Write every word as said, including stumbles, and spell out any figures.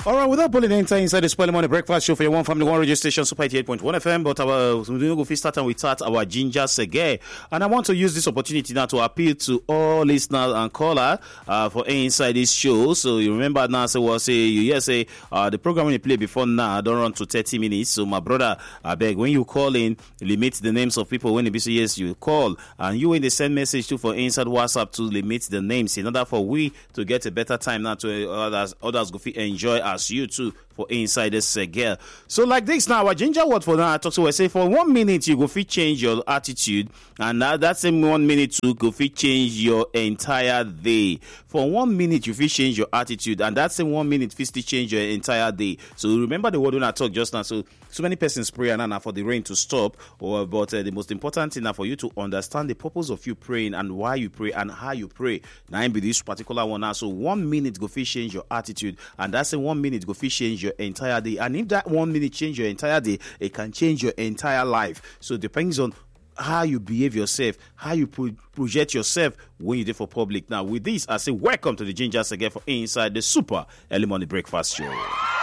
All right, without pulling enter inside the Spoiler Money Breakfast Show for your one family, one radio station, Super eighty-eight point one F M. But our we go start and we start our ginger sege. And I want to use this opportunity now to appeal to all listeners and callers uh, for inside this show. So you remember now, say well, say you hear say uh, the program when you play before now don't run to thirty minutes. So my brother, I beg when you call in, limit the names of people when it be say yes you call, and you when they send message to for inside WhatsApp to limit the names in order for we to get a better time now to others others go fit enjoy as you too for inside this segel. So like this now, our ginger word for now I talk to we say for one minute you go fit change your attitude, and that, that same one minute too go fit change your entire day. For one minute you fit change your attitude, and that same one minute fit still change your entire day. So remember the word when I talk just now. So so many persons pray now for the rain to stop, or but uh, the most important thing now for you to understand the purpose of you praying and why you pray and how you pray. Now be this particular one now. So one minute go fit change your attitude, and that's a one minute go fit change your entire day. And if that one minute change your entire day, it can change your entire life. So it depends on how you behave yourself, how you pro- project yourself when you're there for public. Now with this, I say welcome to the Ginger again for inside the Super Early Morning Breakfast Show.